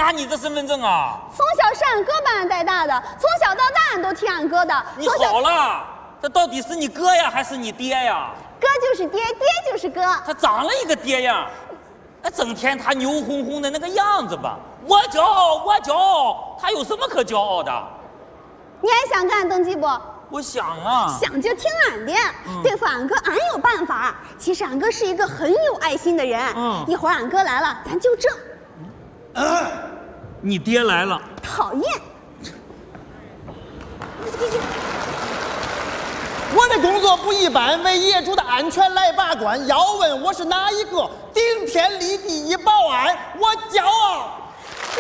拿你的身份证啊？ 从小是俺哥把俺带大的，从小到大俺都听俺哥的。 你好了，这到底是你哥呀，还是你爹呀？ 哥就是爹，爹就是哥。 他长了一个爹样，整天他牛哄哄的那个样子吧，我骄傲，我骄傲，他有什么可骄傲的？ 你还想跟俺登记不？ 我想啊， 想就听俺的。对付俺哥，俺有办法。其实俺哥是一个很有爱心的人。一会儿俺哥来了，咱就这。 你爹来了， 讨厌。 我的工作不一般，为业主的安全来把关。要问我是哪一个，顶天立地一保安，我骄傲。 哥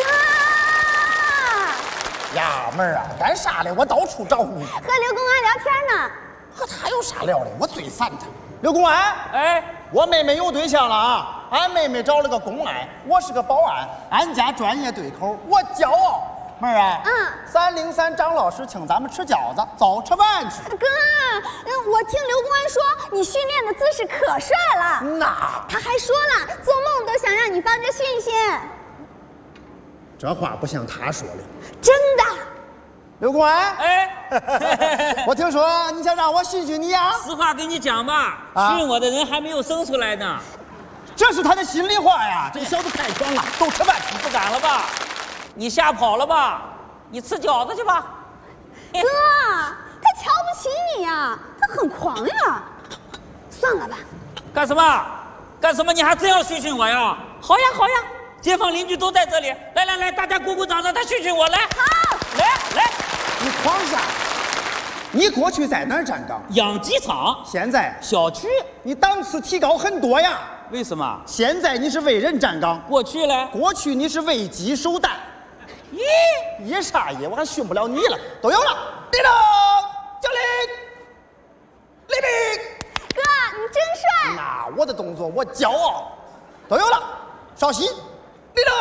呀，妹儿啊，干啥嘞？我到处找你。 和刘公安聊天呢。 和他有啥聊的？我最烦他。刘公安， 哎， 我妹妹有对象了啊！俺妹妹找了个公安，我是个保安，俺家专业对口，我骄傲。妹儿啊，303张老师请咱们吃饺子，走，吃饭去。 哥，我听刘公安说你训练的姿势可帅了。他还说了，做梦都想让你帮着训训。 这话不像他说的， 真的。 刘公安， 哎， 我听说你想让我训训你呀？ 实话跟你讲吧，训我的人还没有生出来呢。 这是他的心里话呀！这个小子太爽了，走，吃饭。 你不敢了吧？你吓跑了吧？你吃饺子去吧。 哥，他瞧不起你呀，他很狂呀。算了吧。 干什么？干什么？你还真要训训我呀？好呀，好呀，街坊邻居都在这里，来来来，大家鼓鼓掌，让他训训我来。 好， 来， 你狂啥？你过去在哪儿站岗？ 养鸡场。 现在小区。 你档次提高很多呀。 为什么？ 现在你是为人站岗， 过去嘞？ 过去你是为鸡守蛋。一啥也，我还训不了你了。都有了，立正，敬礼，立正。 哥，你真帅。 那我的动作我骄傲。都有了，稍息，立正。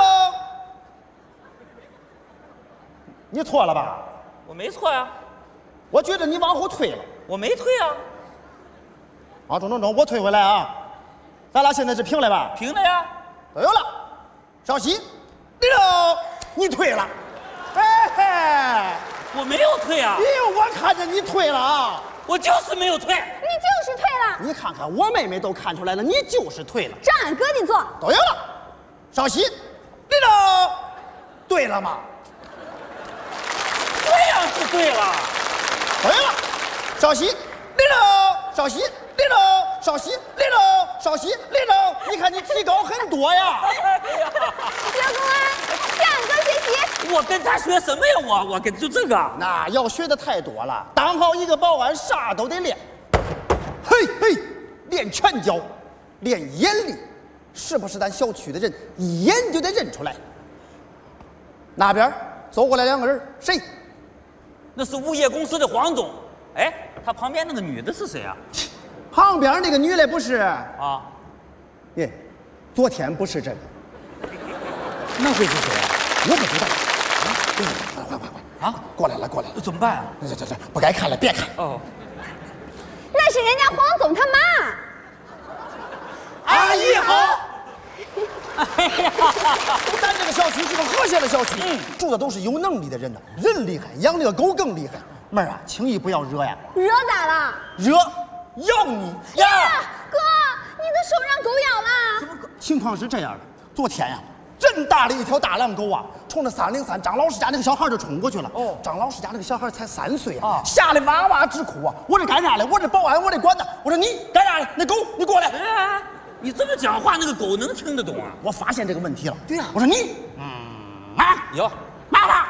你错了吧？ 我没错呀。 我觉得你往后退了。 我没退啊。 啊，中，我退回来啊。咱俩现在是平了吧？ 平了呀。 都有了，稍息，立正。你退了，哎， 我没有退啊！ 我看着你退了啊！ 我就是没有退， 你就是退了。 你看看，我妹妹都看出来了，你就是退了。 照俺哥的做。 都有了，稍息，立正。对了吗？ 这样是对了。 都有了，稍息，立正，稍息，立正，稍息，立正，稍息，立正。你看你提高很多呀！ 刘公安，向俺哥学习。 我跟他学什么呀？我跟就这个。 那要学的太多了。当好一个保安，啥都得练。嘿，练拳脚，练眼力，是不是咱小区的人一眼就得认出来？那边走过来2个人，谁？ 那是物业公司的黄总。哎，他旁边那个女的是谁啊？ 旁边那个女的不是啊？ 耶，昨天不是这个， 那会是谁啊？ 我不知道。快啊！过来了。 怎么办啊？ 这不该看了，别看。 哦， 那是人家黄总他妈。 阿姨好。 哎呀， 咱这个小区是个和谐的小区，住的都是有能力的人呢。人厉害，养那个狗更厉害。妹儿啊，轻易不要惹呀。 惹咋了？ 惹，咬你呀！哥，你的手让狗咬了。 情况是这样的，昨天呀，真大的一条大狼狗啊，冲着303张老师家那个小孩就冲过去了。张老师家那个小孩才3岁啊，吓得哇哇直哭啊！我这干啥嘞？我这保安，我得管他。我说你干啥嘞？那狗，你过来。 你这么讲话，那个狗能听得懂啊？ 我发现这个问题了。 对呀。 我说你， 有， 妈妈，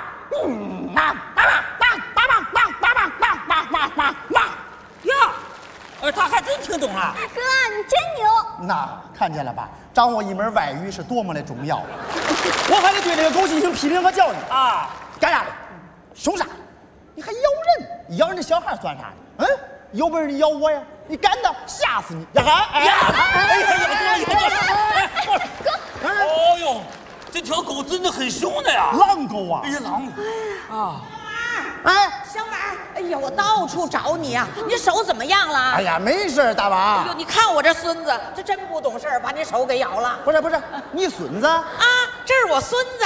呀，他还真听懂了。 哥，你真牛。 那看见了吧？掌握一门外语是多么的重要。我还得对这个狗进行批评和教育啊！干啥的？凶啥？你还咬人？咬人家小孩算啥的？有本事你咬我呀！你敢的，吓死你！呀哥，哦呦，这条狗真的很凶的呀！ 狼狗啊！ 哎呀，狼狗啊！ 哎， 小马，哎呀，我到处找你啊！你手怎么样了？ 哎呀，没事，大王。 哎呦，你看我这孙子，这真不懂事儿，把你手给咬了。 不是，你孙子啊？ 这是我孙子。